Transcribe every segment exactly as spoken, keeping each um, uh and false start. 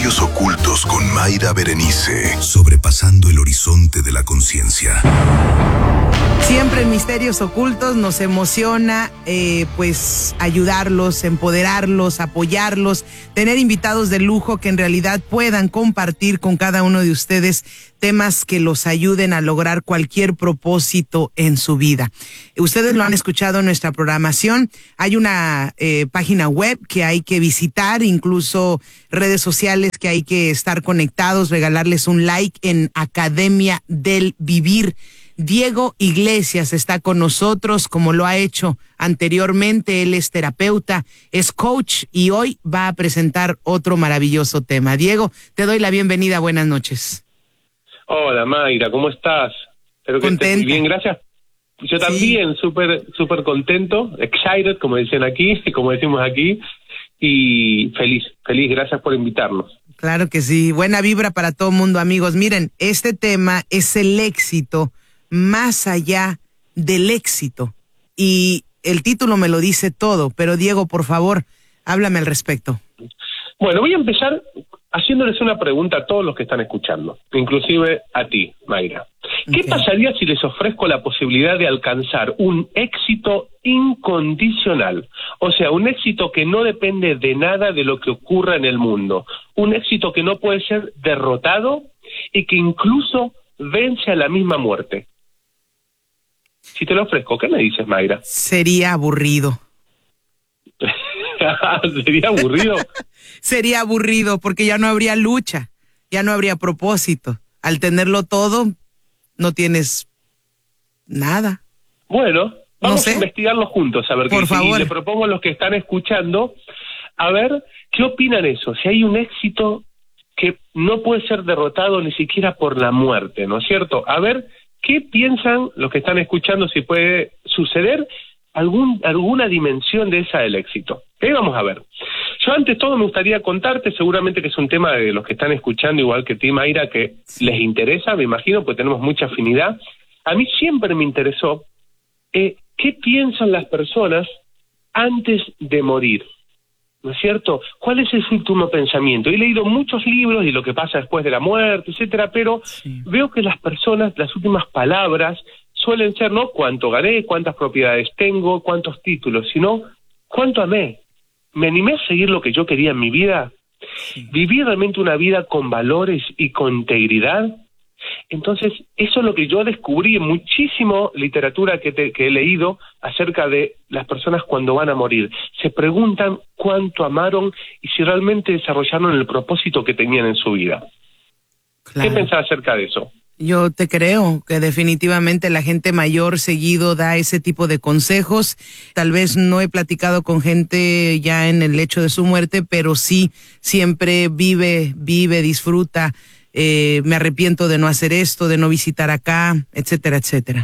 Misterios ocultos con Mayra Berenice, sobrepasando el horizonte de la conciencia. Siempre en Misterios Ocultos nos emociona eh, pues ayudarlos, empoderarlos, apoyarlos, tener invitados de lujo que en realidad puedan compartir con cada uno de ustedes temas que los ayuden a lograr cualquier propósito en su vida. Ustedes lo han escuchado en nuestra programación. Hay una eh, página web que hay que visitar, incluso redes sociales que hay que estar conectados, regalarles un like en Academia del Vivir. Diego Iglesias está con nosotros, como lo ha hecho anteriormente. Él es terapeuta, es coach y hoy va a presentar otro maravilloso tema. Diego, te doy la bienvenida. Buenas noches. Hola, Mayra, ¿cómo estás? Espero que estés muy bien, gracias. Yo sí. También, súper súper contento, excited, como dicen aquí, como decimos aquí, y feliz, feliz, gracias por invitarnos. Claro que sí, buena vibra para todo el mundo, amigos. Miren, este tema es el éxito más allá del éxito. Y el título me lo dice todo, pero Diego, por favor, háblame al respecto. Bueno, voy a empezar haciéndoles una pregunta a todos los que están escuchando, inclusive a ti, Mayra. ¿Qué okay. pasaría si les ofrezco la posibilidad de alcanzar un éxito incondicional? O sea, un éxito que no depende de nada de lo que ocurra en el mundo. Un éxito que no puede ser derrotado y que incluso vence a la misma muerte. Si te lo ofrezco, ¿qué me dices, Mayra? Sería aburrido. ¿Sería aburrido? Sería aburrido porque ya no habría lucha, ya no habría propósito. Al tenerlo todo, no tienes nada. Bueno, vamos no sé. a investigarlo juntos, a ver Por qué favor. Y le propongo a los que están escuchando, a ver qué opinan eso. Si hay un éxito que no puede ser derrotado ni siquiera por la muerte, ¿no es cierto? A ver qué piensan los que están escuchando, si puede suceder algún alguna dimensión de esa del éxito. ¿Qué vamos a ver? Yo antes todo me gustaría contarte, seguramente que es un tema de los que están escuchando, igual que ti, Mayra, que les interesa, me imagino, pues tenemos mucha afinidad. A mí siempre me interesó eh, qué piensan las personas antes de morir, ¿no es cierto? ¿Cuál es ese último pensamiento? He leído muchos libros y lo que pasa después de la muerte, etcétera, pero sí. Veo que las personas, las últimas palabras suelen ser no cuánto gané, cuántas propiedades tengo, cuántos títulos, sino cuánto amé. ¿Me animé a seguir lo que yo quería en mi vida? Sí. ¿Viví realmente una vida con valores y con integridad? Entonces, eso es lo que yo descubrí en muchísimo literatura que, te, que he leído acerca de las personas cuando van a morir. Se preguntan cuánto amaron y si realmente desarrollaron el propósito que tenían en su vida. Claro. ¿Qué pensás acerca de eso? Yo te creo que definitivamente la gente mayor seguido da ese tipo de consejos. Tal vez no he platicado con gente ya en el lecho de su muerte, pero sí siempre vive, vive, disfruta. Eh, me arrepiento de no hacer esto, de no visitar acá, etcétera, etcétera.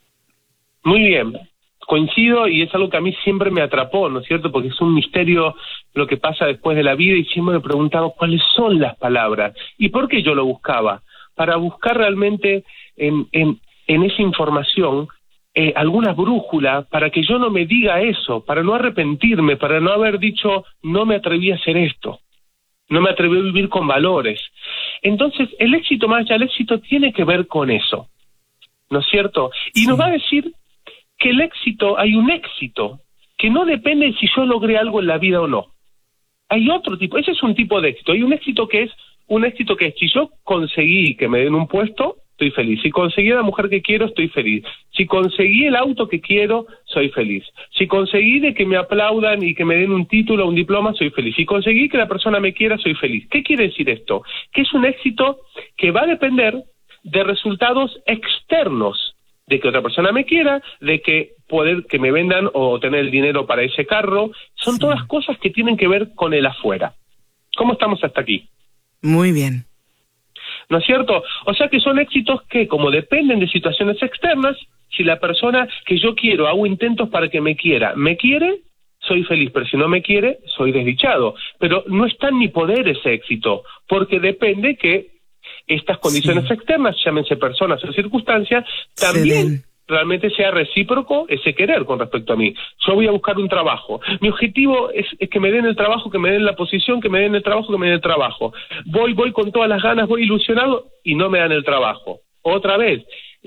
Muy bien, coincido y es algo que a mí siempre me atrapó, ¿no es cierto? Porque es un misterio lo que pasa después de la vida y siempre me he preguntado cuáles son las palabras y por qué yo lo buscaba. Para buscar realmente en, en, en esa información eh, alguna brújula para que yo no me diga eso, para no arrepentirme, para no haber dicho no me atreví a hacer esto, no me atreví a vivir con valores. Entonces el éxito más allá del éxito tiene que ver con eso, ¿no es cierto? Y sí. Nos va a decir que el éxito, hay un éxito que no depende de si yo logré algo en la vida o no. Hay otro tipo, ese es un tipo de éxito, hay un éxito que es Un éxito que es, si yo conseguí que me den un puesto, estoy feliz. Si conseguí a la mujer que quiero, estoy feliz. Si conseguí el auto que quiero, soy feliz. Si conseguí de que me aplaudan y que me den un título o un diploma, soy feliz. Si conseguí que la persona me quiera, soy feliz. ¿Qué quiere decir esto? Que es un éxito que va a depender de resultados externos, de que otra persona me quiera, de que poder que me vendan o tener el dinero para ese carro. Son sí. Todas cosas que tienen que ver con el afuera. ¿Cómo estamos hasta aquí? Muy bien. ¿No es cierto? O sea que son éxitos que, como dependen de situaciones externas, si la persona que yo quiero, hago intentos para que me quiera, me quiere, soy feliz, pero si no me quiere, soy desdichado. Pero no está en mi poder ese éxito, porque depende que estas condiciones sí. externas, llámense personas o circunstancias, también realmente sea recíproco ese querer con respecto a mí. Yo voy a buscar un trabajo. Mi objetivo es, es que me den el trabajo, que me den la posición, que me den el trabajo, que me den el trabajo. Voy, voy con todas las ganas, voy ilusionado y no me dan el trabajo. Otra vez,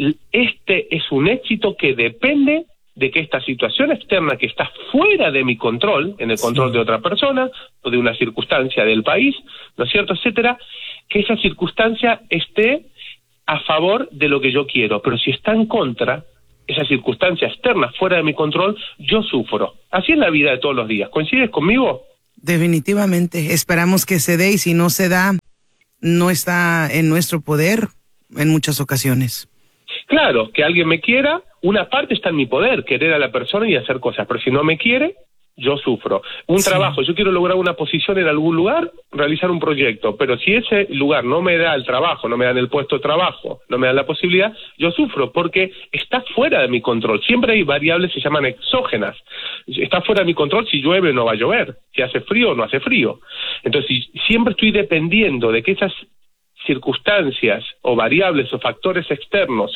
este es un éxito que depende de que esta situación externa que está fuera de mi control, en el control sí. de otra persona, o de una circunstancia del país, ¿no es cierto?, etcétera, que esa circunstancia esté a favor de lo que yo quiero, pero si está en contra, esa circunstancia externa fuera de mi control, yo sufro. Así es la vida de todos los días. ¿Coincides conmigo? Definitivamente. Esperamos que se dé, y si no se da, no está en nuestro poder en muchas ocasiones. Claro, que alguien me quiera, una parte está en mi poder, querer a la persona y hacer cosas, pero si no me quiere, yo sufro. Un sí. trabajo, yo quiero lograr una posición en algún lugar, realizar un proyecto, pero si ese lugar no me da el trabajo, no me dan el puesto de trabajo, no me dan la posibilidad, yo sufro, porque está fuera de mi control. Siempre hay variables que se llaman exógenas. Está fuera de mi control si llueve o no va a llover, si hace frío o no hace frío. Entonces, si siempre estoy dependiendo de que esas circunstancias o variables o factores externos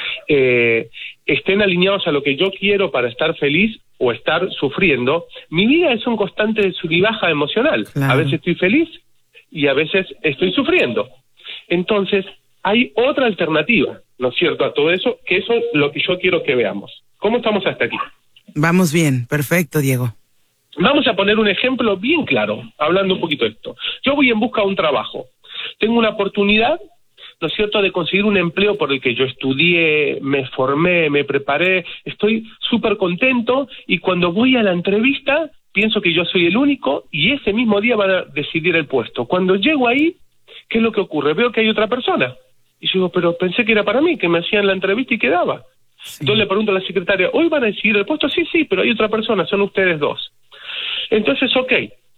eh, estén alineados a lo que yo quiero para estar feliz o estar sufriendo, mi vida es un constante sub y baja emocional. Claro. A veces estoy feliz y a veces estoy sufriendo. Entonces, hay otra alternativa, ¿no es cierto?, a todo eso, que eso es lo que yo quiero que veamos. ¿Cómo estamos hasta aquí? Vamos bien, perfecto, Diego. Vamos a poner un ejemplo bien claro, hablando un poquito de esto. Yo voy en busca de un trabajo. Tengo una oportunidad, ¿no es cierto?, de conseguir un empleo por el que yo estudié, me formé, me preparé, estoy súper contento, y cuando voy a la entrevista pienso que yo soy el único y ese mismo día van a decidir el puesto. Cuando llego ahí, ¿qué es lo que ocurre? Veo que hay otra persona. Y yo digo, pero pensé que era para mí, que me hacían la entrevista y quedaba. Sí. Entonces le pregunto a la secretaria, ¿hoy van a decidir el puesto? Sí, sí, pero hay otra persona, son ustedes dos. Entonces, ok,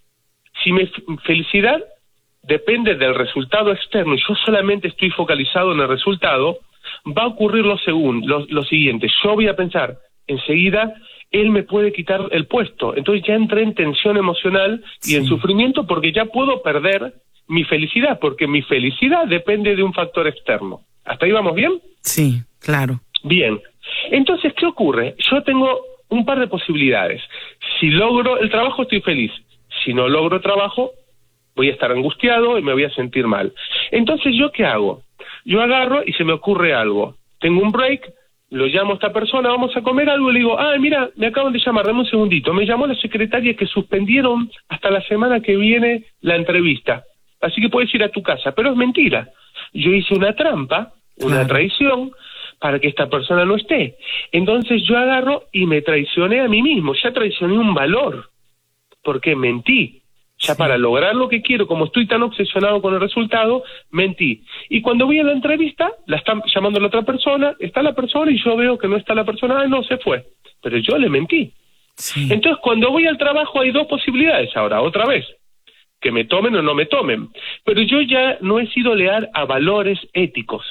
si mi felicidad depende del resultado externo y yo solamente estoy focalizado en el resultado, va a ocurrir lo, segun, lo, lo siguiente. Yo voy a pensar, enseguida, él me puede quitar el puesto. Entonces ya entré en tensión emocional y sí. en sufrimiento, porque ya puedo perder mi felicidad, porque mi felicidad depende de un factor externo. ¿Hasta ahí vamos bien? Sí, claro. Bien. Entonces, ¿qué ocurre? Yo tengo un par de posibilidades. Si logro el trabajo, estoy feliz. Si no logro trabajo, voy a estar angustiado y me voy a sentir mal. Entonces, ¿yo qué hago? Yo agarro y se me ocurre algo. Tengo un break, lo llamo a esta persona, vamos a comer algo, y le digo, ah, mira, me acaban de llamar, dame un segundito. Me llamó la secretaria que suspendieron hasta la semana que viene la entrevista. Así que puedes ir a tu casa. Pero es mentira. Yo hice una trampa, una claro. traición, para que esta persona no esté. Entonces yo agarro y me traicioné a mí mismo. Ya traicioné un valor, porque mentí. Ya sí. para lograr lo que quiero, como estoy tan obsesionado con el resultado, mentí. Y cuando voy a la entrevista, la están llamando a la otra persona, está la persona y yo veo que no está la persona, ah, no, se fue. Pero yo le mentí. Sí. Entonces, cuando voy al trabajo hay dos posibilidades ahora, otra vez, que me tomen o no me tomen. Pero yo ya no he sido leal a valores éticos.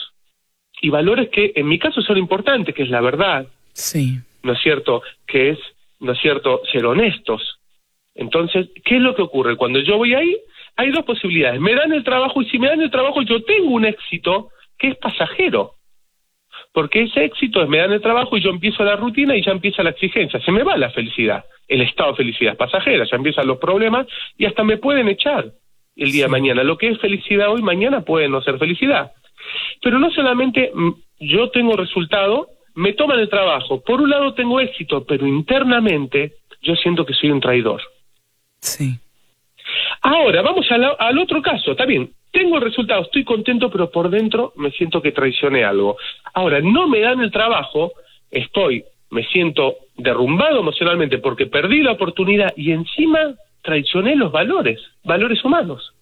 Y valores que en mi caso son importantes, que es la verdad. Sí. ¿No es cierto? Que es, ¿no es cierto?, ser honestos. Entonces, ¿qué es lo que ocurre? Cuando yo voy ahí, hay dos posibilidades. Me dan el trabajo, y si me dan el trabajo, yo tengo un éxito que es pasajero. Porque ese éxito es, me dan el trabajo y yo empiezo la rutina y ya empieza la exigencia. Se me va la felicidad. El estado de felicidad es pasajera, ya empiezan los problemas y hasta me pueden echar el día sí. de mañana. Lo que es felicidad hoy, mañana puede no ser felicidad. Pero no solamente yo tengo resultado, me toman el trabajo. Por un lado tengo éxito, pero internamente yo siento que soy un traidor. Sí. Ahora, vamos al, al otro caso. Está bien, tengo el resultado, estoy contento, pero por dentro me siento que traicioné algo. Ahora, no me dan el trabajo, estoy, me siento derrumbado emocionalmente porque perdí la oportunidad y encima traicioné los valores, valores humanos.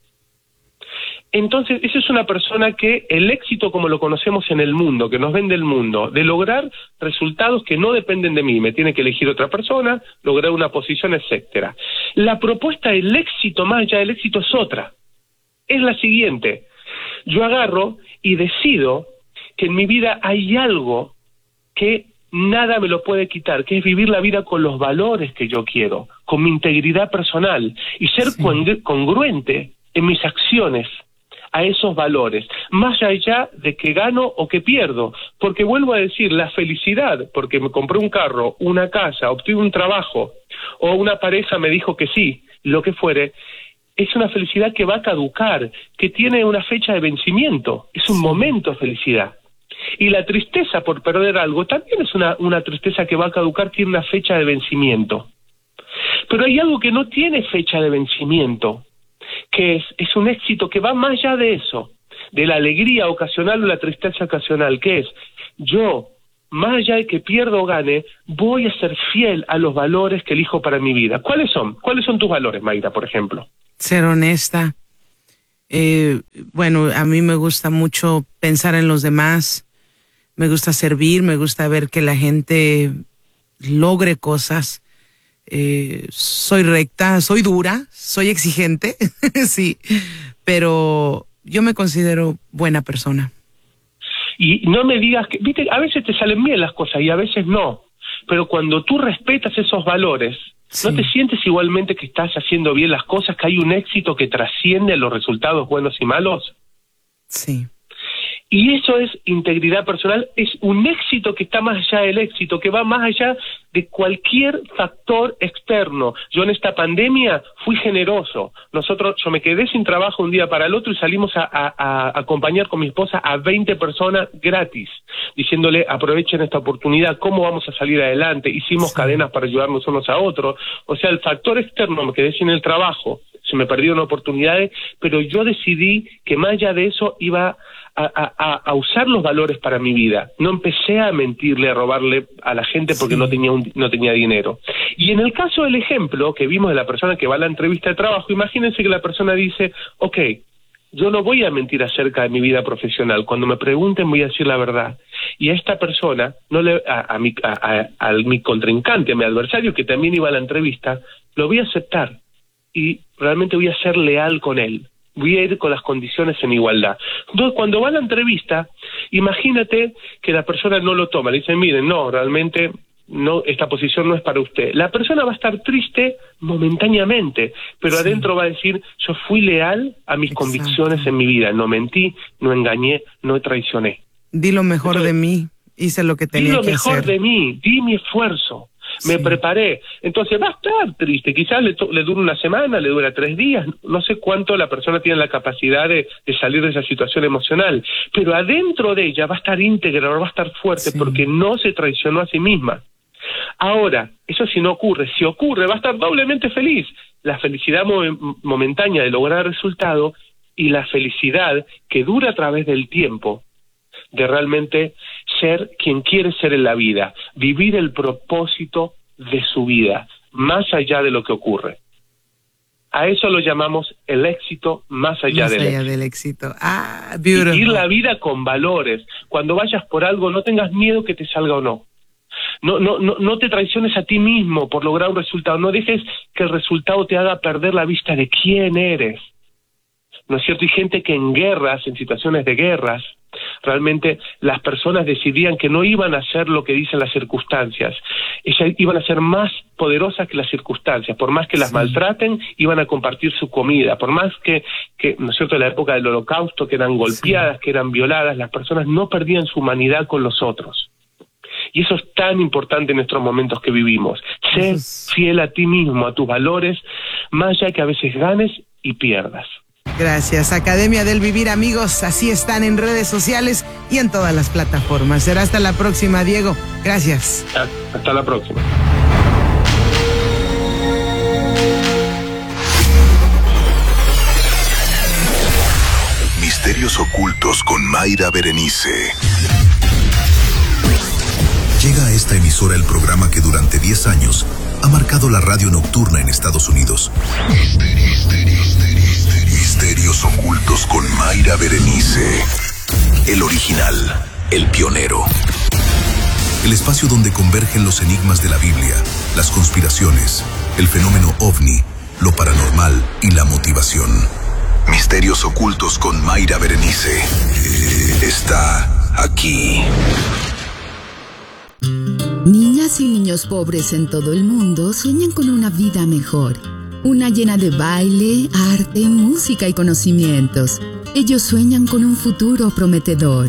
Entonces, esa es una persona que el éxito como lo conocemos en el mundo, que nos vende el mundo, de lograr resultados que no dependen de mí, me tiene que elegir otra persona, lograr una posición, etcétera. La propuesta del éxito más allá del éxito es otra. Es la siguiente. Yo agarro y decido que en mi vida hay algo que nada me lo puede quitar, que es vivir la vida con los valores que yo quiero, con mi integridad personal y ser sí. congruente en mis acciones a esos valores, más allá de que gano o que pierdo, Porque vuelvo a decir, la felicidad, porque me compré un carro, una casa, obtuve un trabajo, o una pareja me dijo que sí, lo que fuere, es una felicidad que va a caducar, que tiene una fecha de vencimiento, es un momento de felicidad. Y la tristeza por perder algo también es una, una tristeza que va a caducar, tiene una fecha de vencimiento. Pero hay algo que no tiene fecha de vencimiento, que es, es un éxito que va más allá de eso, de la alegría ocasional o la tristeza ocasional, que es, yo, más allá de que pierda o gane, voy a ser fiel a los valores que elijo para mi vida. ¿Cuáles son? ¿Cuáles son tus valores, Mayra, por ejemplo? Ser honesta. Eh, bueno, a mí me gusta mucho pensar en los demás, me gusta servir, me gusta ver que la gente logre cosas. Eh, soy recta, soy dura, soy exigente, sí, pero yo me considero buena persona. Y no me digas que, viste, a veces te salen bien las cosas y a veces no, pero cuando tú respetas esos valores, sí. ¿No te sientes igualmente que estás haciendo bien las cosas, que hay un éxito que trasciende los resultados buenos y malos? Sí. Y eso es integridad personal, es un éxito que está más allá del éxito, que va más allá de cualquier factor externo. Yo en esta pandemia fui generoso. Nosotros, yo me quedé sin trabajo un día para el otro y salimos a, a, a acompañar con mi esposa a veinte personas gratis, diciéndole aprovechen esta oportunidad, ¿cómo vamos a salir adelante? Hicimos sí. cadenas para ayudarnos unos a otros. O sea, el factor externo, me quedé sin el trabajo, se me perdieron oportunidades, pero yo decidí que más allá de eso iba a, a, a usar los valores para mi vida. No empecé a mentirle, a robarle a la gente porque sí. no tenía un, no tenía dinero. Y en el caso del ejemplo que vimos de la persona que va a la entrevista de trabajo, imagínense que la persona dice, ok, yo no voy a mentir acerca de mi vida profesional, cuando me pregunten voy a decir la verdad. Y a esta persona, no le, a, a, mi, a, a, a mi contrincante, a mi adversario que también iba a la entrevista, lo voy a aceptar. Y realmente voy a ser leal con él, voy a ir con las condiciones en igualdad. Entonces, cuando va a la entrevista, imagínate que la persona no lo toma, le dicen, miren, no, realmente no, esta posición no es para usted. La persona va a estar triste momentáneamente, pero sí. adentro va a decir, yo fui leal a mis Exacto. convicciones en mi vida, no mentí, no engañé, no traicioné. Di lo mejor Entonces, de mí, hice lo que tenía que hacer. Di lo mejor de mí, di mi esfuerzo. Me sí. preparé, entonces va a estar triste, quizás le, le dure una semana, le dura tres días, no sé cuánto la persona tiene la capacidad de, de salir de esa situación emocional, pero adentro de ella va a estar íntegra, va a estar fuerte sí. porque no se traicionó a sí misma. Ahora, eso si no ocurre, si ocurre va a estar doblemente feliz, la felicidad mo- momentánea de lograr el resultado y la felicidad que dura a través del tiempo, de realmente ser quien quiere ser en la vida, vivir el propósito de su vida, más allá de lo que ocurre. A eso lo llamamos el éxito más allá, más del, allá éxito. del éxito. Ah, beautiful. Vivir la vida con valores. Cuando vayas por algo, no tengas miedo que te salga o no. No, no, no, no te traiciones a ti mismo por lograr un resultado. No dejes que el resultado te haga perder la vista de quién eres. ¿No es cierto? Hay gente que en guerras, en situaciones de guerras, realmente las personas decidían que no iban a hacer lo que dicen las circunstancias. Ellas iban a ser más poderosas que las circunstancias. Por más que las sí. maltraten, iban a compartir su comida. Por más que, que, ¿no es cierto?, en la época del Holocausto, que eran golpeadas, sí. que eran violadas, las personas no perdían su humanidad con los otros. Y eso es tan importante en estos momentos que vivimos. Ser es... fiel a ti mismo, a tus valores, más allá que a veces ganes y pierdas. Gracias. Academia del Vivir, amigos. Así están en redes sociales y en todas las plataformas. Será hasta la próxima, Diego. Gracias. Hasta la próxima. Misterios ocultos con Mayra Berenice. Llega a esta emisora el programa que durante diez años ha marcado la radio nocturna en Estados Unidos. Misterios ocultos con Mayra Berenice. El original, el pionero. El espacio donde convergen los enigmas de la Biblia, las conspiraciones, el fenómeno ovni, lo paranormal y la motivación. Misterios ocultos con Mayra Berenice. Eh, está aquí. Niñas y niños pobres en todo el mundo sueñan con una vida mejor. Una llena de baile, arte, música y conocimientos. Ellos sueñan con un futuro prometedor.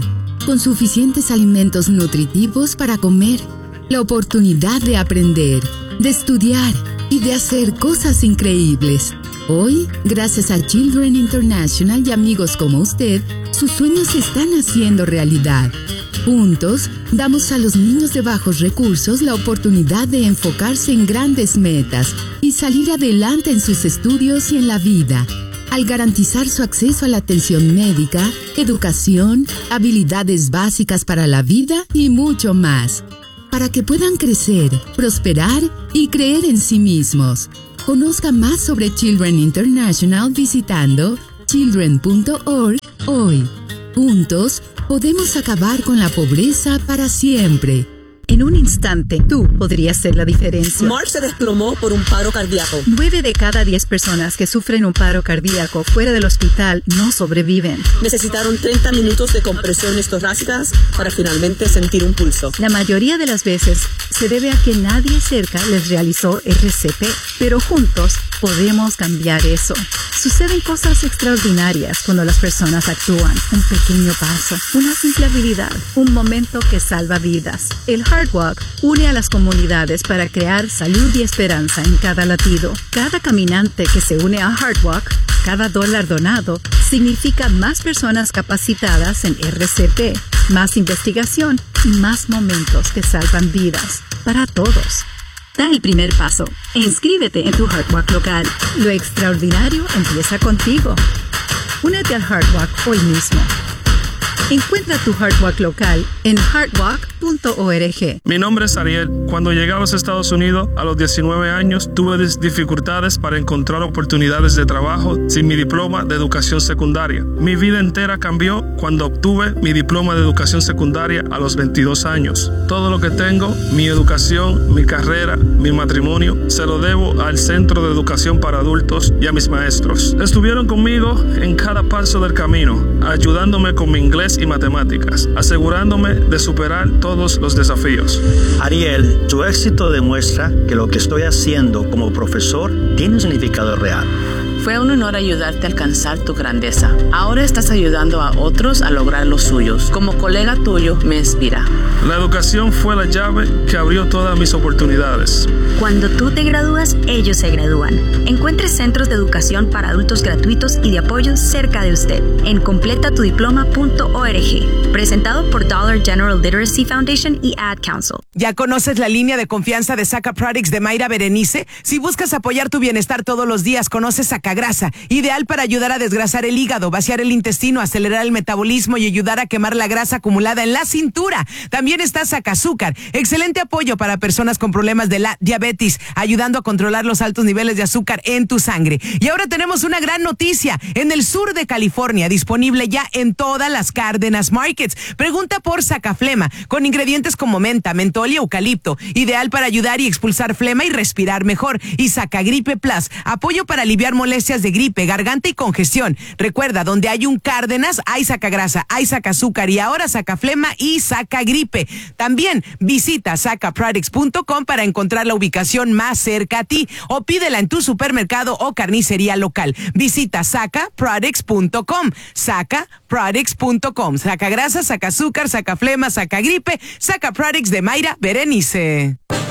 con suficientes alimentos nutritivos para comer, la oportunidad de aprender, de estudiar y de hacer cosas increíbles. Hoy, gracias a Children International y amigos como usted, sus sueños se están haciendo realidad. Juntos, damos a los niños de bajos recursos la oportunidad de enfocarse en grandes metas y salir adelante en sus estudios y en la vida, al garantizar su acceso a la atención médica, educación, habilidades básicas para la vida y mucho más, para que puedan crecer, prosperar y creer en sí mismos. Conozca más sobre Children International visitando children punto org hoy. Juntos, podemos acabar con la pobreza para siempre. En un instante, tú podrías ser la diferencia. Mark se desplomó por un paro cardíaco. Nueve de cada diez personas que sufren un paro cardíaco fuera del hospital no sobreviven. Necesitaron treinta minutos de compresiones torácicas para finalmente sentir un pulso. La mayoría de las veces se debe a que nadie cerca les realizó R C P, pero juntos podemos cambiar eso. Suceden cosas extraordinarias cuando las personas actúan. Un pequeño paso, una simple habilidad, un momento que salva vidas. El Heart Walk une a las comunidades para crear salud y esperanza en cada latido. Cada caminante que se une a Heart Walk, cada dólar donado, significa más personas capacitadas en R C P, más investigación y más momentos que salvan vidas. Para todos. Da el primer paso e inscríbete en tu Heart Walk local. Lo extraordinario empieza contigo. Únete al Heart Walk hoy mismo. Encuentra tu Heart Walk local en heart walk punto org. Mi nombre es Ariel. Cuando llegué a los Estados Unidos a los diecinueve años, tuve dificultades para encontrar oportunidades de trabajo sin mi diploma de educación secundaria. Mi vida entera cambió cuando obtuve mi diploma de educación secundaria a los veintidós años. Todo lo que tengo, mi educación, mi carrera, mi matrimonio, se lo debo al Centro de Educación para Adultos y a mis maestros. Estuvieron conmigo en cada paso del camino, ayudándome con mi inglés y matemáticas, asegurándome de superar todos los desafíos. Ariel, tu éxito demuestra que lo que estoy haciendo como profesor tiene un significado real. Fue un honor ayudarte a alcanzar tu grandeza. Ahora estás ayudando a otros a lograr los suyos. Como colega tuyo, me inspira. La educación fue la llave que abrió todas mis oportunidades. Cuando tú te gradúas, ellos se gradúan. Encuentre centros de educación para adultos gratuitos y de apoyo cerca de usted en completa tu diploma punto org. Presentado por Dollar General Literacy Foundation y Ad Council. ¿Ya conoces la línea de confianza de Saca Products de Mayra Berenice? Si buscas apoyar tu bienestar todos los días, conoces Sacagrasa, ideal para ayudar a desgrasar el hígado, vaciar el intestino, acelerar el metabolismo y ayudar a quemar la grasa acumulada en la cintura. También está Sacazúcar, excelente apoyo para personas con problemas de la diabetes, ayudando a controlar los altos niveles de azúcar en tu sangre. Y ahora tenemos una gran noticia, en el sur de California, disponible ya en todas las Cárdenas Markets. Pregunta por Sacaflema, con ingredientes como menta, mentol y eucalipto, ideal para ayudar y expulsar flema y respirar mejor. Y Sacagripe Plus, apoyo para aliviar molestias de gripe, garganta y congestión. Recuerda, donde hay un Cárdenas, hay Sacagrasa, hay Sacazúcar y ahora Sacaflema y Sacagripe. También visita saca products punto com para encontrar la ubicación más cerca a ti o pídela en tu supermercado o carnicería local. Visita saca products punto com, saca products punto com. Sacagrasa, Sacazúcar, Sacaflema, Sacagripe, Saca Products de Mayra Berenice.